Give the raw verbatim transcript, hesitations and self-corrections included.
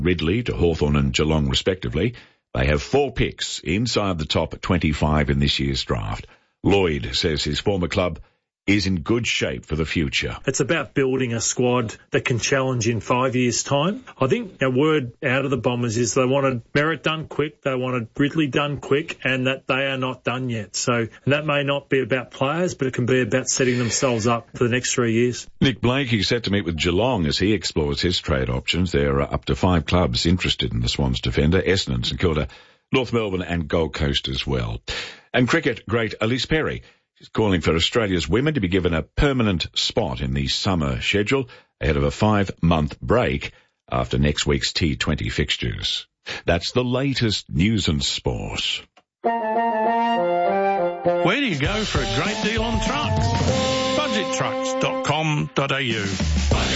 Ridley to Hawthorn and Geelong respectively. They have four picks inside the top twenty-five in this year's draft. Lloyd says his former club is in good shape for the future. It's about building a squad that can challenge in five years' time. I think a word out of the Bombers is they wanted Merritt done quick, they wanted Ridley done quick, and that they are not done yet. So that may not be about players, but it can be about setting themselves up for the next three years. Nick Blake is set to meet with Geelong as he explores his trade options. There are up to five clubs interested in the Swans defender, Essendon, St Kilda, North Melbourne and Gold Coast as well. And cricket great Elise Perry is calling for Australia's women to be given a permanent spot in the summer schedule ahead of a five-month break after next week's T twenty fixtures. That's the latest news and sport. Where do you go for a great deal on trucks? budget trucks dot com dot a u